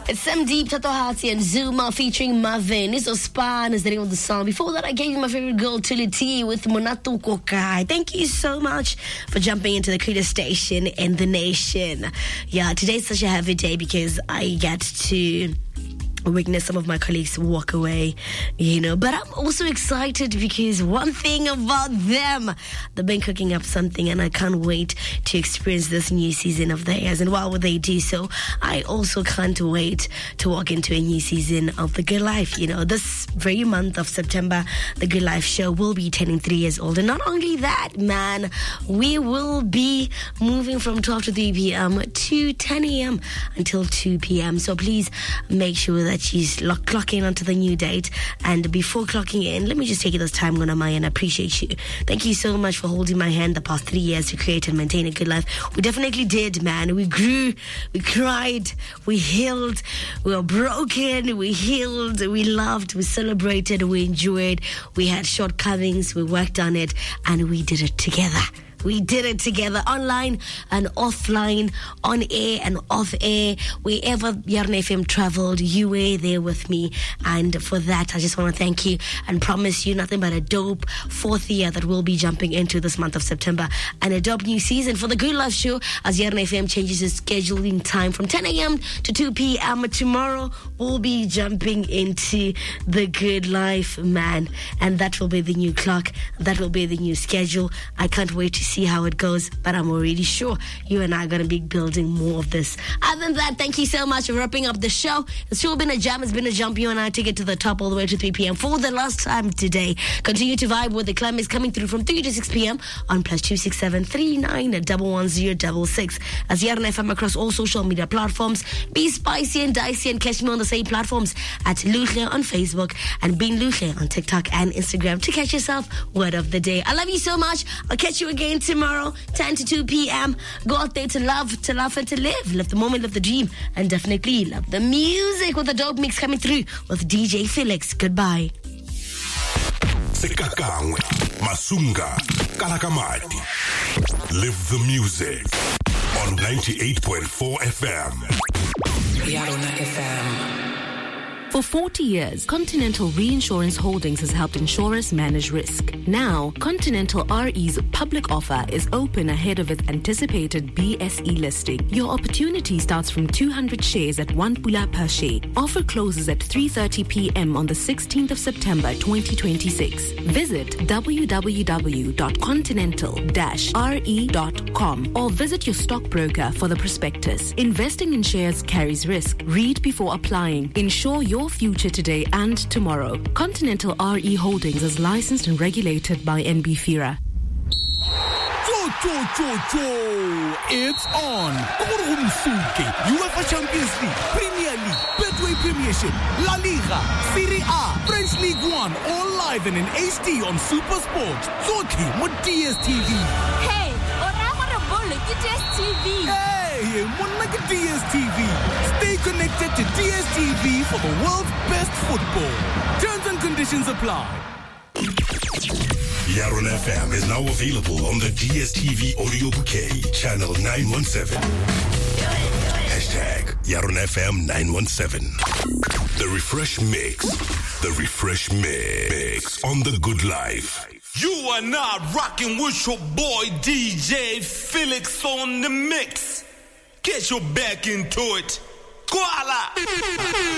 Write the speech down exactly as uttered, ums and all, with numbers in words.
It's Sam Deep, Tato Hati, and Zuma featuring Marvin. This was Span is the name of the song. Before that, I gave you my favorite girl, Tuli T, with Monatu Kokai. Thank you so much for jumping into the greatest station in the nation. Yeah, today's such a heavy day because I get to witness some of my colleagues walk away, you know, but I'm also excited because one thing about them, they've been cooking up something and I can't wait to experience this new season of theirs. And while they do so, I also can't wait to walk into a new season of The Good Life. You know, this very month of September, The Good Life show will be turning three years old. And not only that, man, we will be moving from twelve to three p.m. to ten a.m. until two p.m. So please make sure that she's lock, clocking onto the new date. And before clocking in, let me just take you this time, Gona Maya, and I appreciate you. Thank you so much for holding my hand the past three years to create and maintain a good life. We definitely did, man. We grew, we cried, we healed, we were broken, we healed, we loved, we celebrated, we enjoyed, we had shortcomings, we worked on it, and we did it together. We did it together, online and offline, on air and off air. Wherever Yarn F M traveled, you were there with me. And for that, I just want to thank you and promise you nothing but a dope fourth year that we'll be jumping into this month of September. And a dope new season for The Good Life show as Yarn F M changes its scheduling time from ten a.m. to two p.m. Tomorrow, we'll be jumping into The Good Life, man. And that will be the new clock. That will be the new schedule. I can't wait to see see how it goes, but I'm already sure you and I are going to be building more of this. Other than that, thank you so much for wrapping up the show. It's sure been a jam. It's been a jump. You and I take it to the top all the way to three p.m. for the last time today. Continue to vibe with the climax coming through from three to six p.m. on plus two six seven three nine one one zero six six. As Yarn F M across all social media platforms. Be spicy and dicey and catch me on the same platforms at Luche on Facebook and Bean Luche on TikTok and Instagram to catch yourself word of the day. I love you so much. I'll catch you again tomorrow, ten to two p.m. Go out there to love, to laugh, and to live. Live the moment, live the dream, and definitely love the music with the dope mix coming through with D J Felix. Goodbye. Sekakangwe, Masunga, Kalakamati. Live the music on ninety-eight point four F M. Yarona F M. For forty years, Continental Reinsurance Holdings has helped insurers manage risk. Now, Continental R E's public offer is open ahead of its anticipated B S E listing. Your opportunity starts from two hundred shares at one pula per share. Offer closes at three thirty p.m. on the sixteenth of September twenty twenty-six. Visit w w w dot continental dash r e dot com or visit your stockbroker for the prospectus. Investing in shares carries risk. Read before applying. Ensure your future today and tomorrow. Continental R E Holdings is licensed and regulated by N B F I R A. Cho, cho, cho, cho. It's on. UEFA Champions League, Premier League, Betway Premiership, La Liga, Serie A, French League One, all live and in H D on Super Sport. Zoki, mo D S T V. Hey, ora gore bolo ke D S T V. Hey, monna ke D S T V. Stay connected to D S T V for the world's best football. Terms and conditions apply. Yarn F M is now available on the D S T V audio bouquet, channel nine one seven. Hashtag Yarn F M nine one seven. The Refresh Mix. The Refresh Mix on The Good Life. You are not rocking with your boy D J Felix on the mix. Get your back into it. Koala!